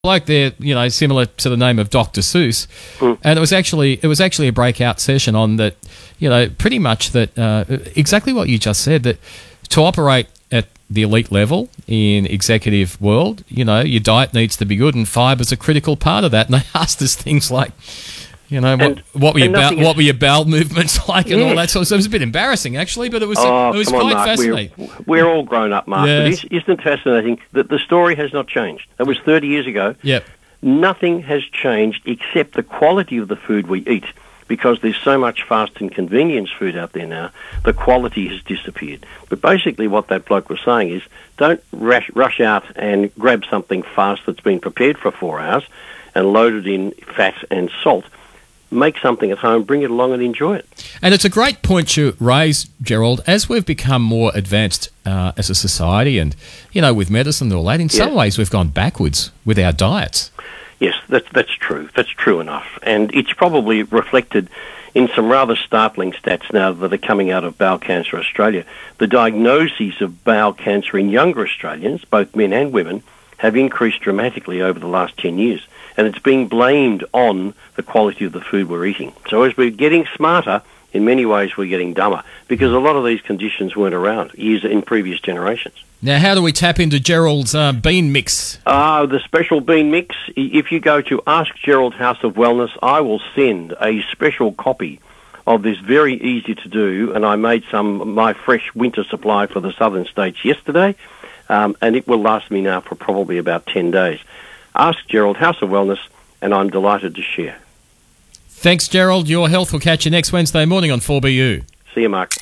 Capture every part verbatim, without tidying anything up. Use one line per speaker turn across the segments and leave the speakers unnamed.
bloke there, you know, similar to the name of Doctor Seuss, mm. and it was actually it was actually a breakout session on that, you know, pretty much that uh, exactly what you just said, that to operate at the elite level in executive world, you know, your diet needs to be good, and fiber's a critical part of that. And they asked us things like, you know, what,
and,
what were your bowel, what were your bowel movements like, and
yes.
all that sort of stuff. It was a bit embarrassing, actually, but it was
oh,
it was
come on,
quite
Mark.
fascinating.
We're, we're all grown up, Mark.
Yes.
But isn't it fascinating that the story has not changed? That was thirty years ago.
Yep.
Nothing has changed except the quality of the food we eat. Because there's so much fast and convenience food out there now, the quality has disappeared. But basically what that bloke was saying is, don't rush, rush out and grab something fast that's been prepared for four hours and loaded in fat and salt. Make something at home, bring it along and enjoy it.
And it's a great point you raise, Gerald. As we've become more advanced uh, as a society and, you know, with medicine and all that, in
yes.
some ways we've gone backwards with our diets.
Yes, that's, that's true. That's true enough. And it's probably reflected in some rather startling stats now that are coming out of Bowel Cancer Australia. The diagnoses of bowel cancer in younger Australians, both men and women, have increased dramatically over the last ten years. And it's being blamed on the quality of the food we're eating. So as we're getting smarter, in many ways we're getting dumber, because a lot of these conditions weren't around years in previous generations.
Now, how do we tap into Gerald's uh, bean mix?
Ah, uh, the special bean mix. If you go to Ask Gerald House of Wellness, I will send a special copy of this very easy to do, and I made some my fresh winter supply for the southern states yesterday, um, and it will last me now for probably about ten days. Ask Gerald House of Wellness, and I'm delighted to share.
Thanks, Gerald. Your health will catch you next Wednesday morning on four B U.
See you, Mark.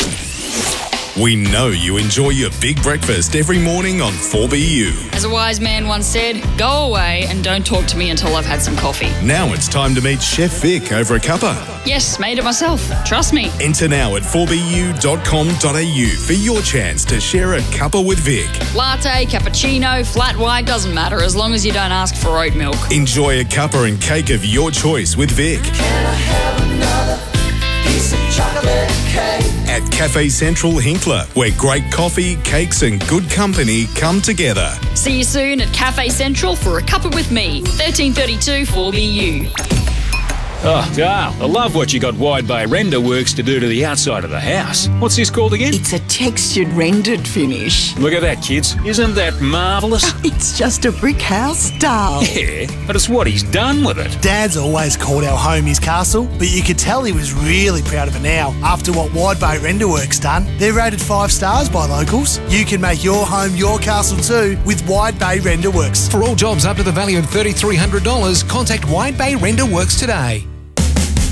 We know you enjoy your big breakfast every morning on four B U.
As a wise man once said, go away and don't talk to me until I've had some coffee.
Now it's time to meet Chef Vic over a cuppa.
Yes, made it myself. Trust me.
Enter now at four b u dot com dot a u for your chance to share a cuppa with Vic.
Latte, cappuccino, flat white, doesn't matter as long as you don't ask for oat milk.
Enjoy a cuppa and cake of your choice with Vic.
Can I have another piece of chocolate cake?
At Cafe Central Hinkler, where great coffee, cakes and good company come together.
See you soon at Cafe Central for a cuppa with me. thirteen thirty-two four B U.
Oh, Carl, I love what you got Wide Bay Render Works to do to the outside of the house. What's this called again?
It's a textured rendered finish.
Look at that, kids. Isn't that marvellous?
It's just a brick house, darl.
Yeah, but it's what he's done with it.
Dad's always called our home his castle, but you could tell he was really proud of it now after what Wide Bay Render Works done. They're rated five stars by locals. You can make your home your castle too with Wide Bay Render Works.
For all jobs up to the value of three thousand three hundred dollars, contact Wide Bay Render Works today.